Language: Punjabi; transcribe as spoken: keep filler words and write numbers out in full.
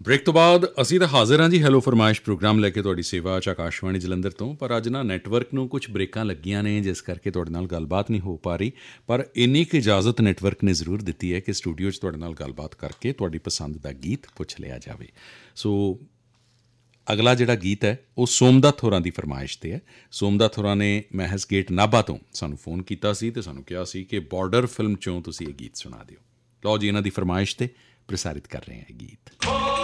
ਬ੍ਰੇਕ ਤੋਂ ਬਾਅਦ ਅਸੀਂ ਤਾਂ ਹਾਜ਼ਰ ਹਾਂ ਜੀ ਹੈਲੋ ਫਰਮਾਇਸ਼ ਪ੍ਰੋਗਰਾਮ ਲੈ ਕੇ ਤੁਹਾਡੀ ਸੇਵਾ 'ਚ ਆਕਾਸ਼ਵਾਣੀ ਜਲੰਧਰ ਤੋਂ। ਪਰ ਅੱਜ ਨਾ ਨੈਟਵਰਕ ਨੂੰ ਕੁਝ ਬ੍ਰੇਕਾਂ ਲੱਗੀਆਂ ਨੇ, ਜਿਸ ਕਰਕੇ ਤੁਹਾਡੇ ਨਾਲ ਗੱਲਬਾਤ ਨਹੀਂ ਹੋ ਪਾ ਰਹੀ। ਪਰ ਇੰਨੀ ਕੁ ਇਜਾਜ਼ਤ ਨੈਟਵਰਕ ਨੇ ਜ਼ਰੂਰ ਦਿੱਤੀ ਹੈ ਕਿ ਸਟੂਡੀਓ 'ਚ ਤੁਹਾਡੇ ਨਾਲ ਗੱਲਬਾਤ ਕਰਕੇ ਤੁਹਾਡੀ ਪਸੰਦ ਦਾ ਗੀਤ ਪੁੱਛ ਲਿਆ ਜਾਵੇ। ਸੋ ਅਗਲਾ ਜਿਹੜਾ ਗੀਤ ਹੈ ਉਹ ਸੋਮਦੱਤ ਹੋਰਾਂ ਦੀ ਫਰਮਾਇਸ਼ 'ਤੇ ਹੈ। ਸੋਮਦੱਤ ਹੋਰਾਂ ਨੇ ਮਹਿਜ਼ ਗੇਟ ਨਾਭਾ ਤੋਂ ਸਾਨੂੰ ਫੋਨ ਕੀਤਾ ਸੀ ਅਤੇ ਸਾਨੂੰ ਕਿਹਾ ਸੀ ਕਿ ਬਾਰਡਰ ਫਿਲਮ 'ਚੋਂ ਤੁਸੀਂ ਇਹ ਗੀਤ ਸੁਣਾ ਦਿਓ। ਲਓ ਜੀ, ਇਹਨਾਂ ਦੀ ਫਰਮਾਇਸ਼ 'ਤੇ ਪ੍ਰਸਾਰਿਤ ਕਰ ਰਹੇ ਹਾਂ ਇਹ ਗੀਤ।